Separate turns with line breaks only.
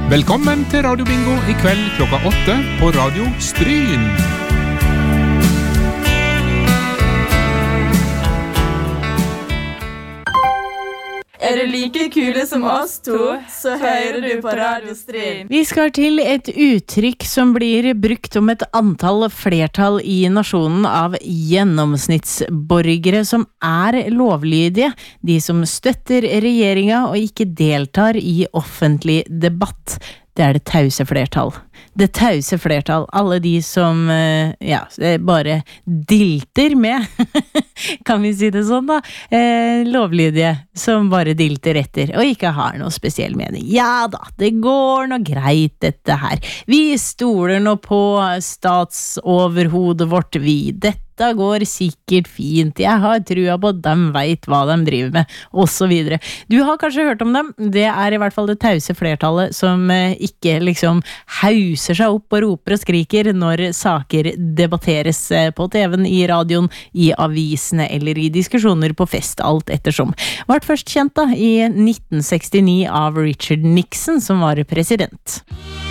Velkommen til Radiobingo I kveld klokka 8 på Radio Stryn.
Du like kule som oss to, så hører du på Radio Stryn.
Vi skal til et uttrykk som blir brukt om et antall flertall I nasjonen av gjennomsnittsborgere som lovlydige, de som støtter regjeringa og ikke deltar I offentlig debatt. Det det tause flertall. Det tause flertall, alle de som bare dilter med, kan vi si det sånn da, lovlydige, som bare dilter etter, og ikke har noe spesiell mening. Ja da, det går nå greit dette her. Vi stoler nå på statsoverhodet vårt, Dette går sikkert fint. Jeg har trua på at de vet hva de driver med, og så videre. Du har kanskje hørt om dem. Det I hvert fall det tause flertallet som ikke liksom hauser seg opp og roper og skriker når saker debatteres på TV-en, I radioen, I avisene eller I diskusjoner på fest, alt ettersom. Vart først kjent da I 1969 av Richard Nixon som var president.